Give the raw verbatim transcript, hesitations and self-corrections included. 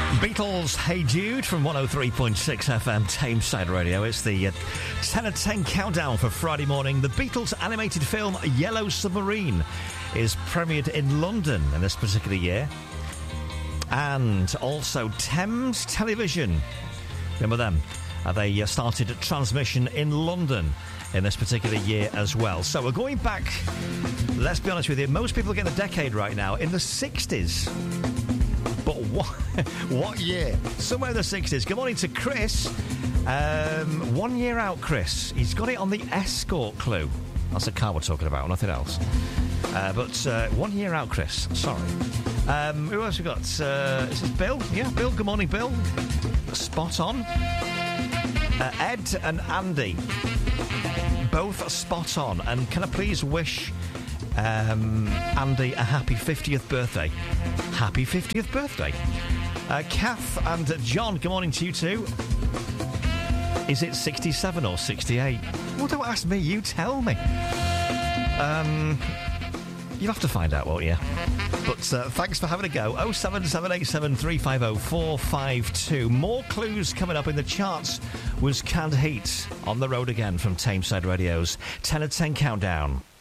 Beatles, Hey Jude from one oh three point six F M Tameside Radio. It's the uh, ten of ten countdown for Friday morning. The Beatles animated film Yellow Submarine is premiered in London in this particular year. And also Thames Television. Remember them? Uh, they uh, started transmission in London in this particular year as well. So we're going back, let's be honest with you, most people are getting a decade right now, in the sixties. But what, what year? Somewhere in the sixties. Good morning to Chris. Um, one year out, Chris. He's got it on the Escort clue. That's a car we're talking about, nothing else. Uh, but uh, one year out, Chris. Sorry. Um, who else we got? Uh, is this Bill? Yeah, Bill. Good morning, Bill. Spot on. Uh, Ed and Andy. Both spot on. And can I please wish um, Andy a happy fiftieth birthday? Happy fiftieth birthday. Uh, Kath and John, good morning to you too. Is it sixty-seven or sixty-eight? Well, don't ask me, you tell me. Um, you'll have to find out, won't you? But uh, thanks for having a go. oh seven seven eight seven three five oh four five two. More clues coming up in the charts was Canned Heat on the road again from Tameside Radio's ten of ten countdown.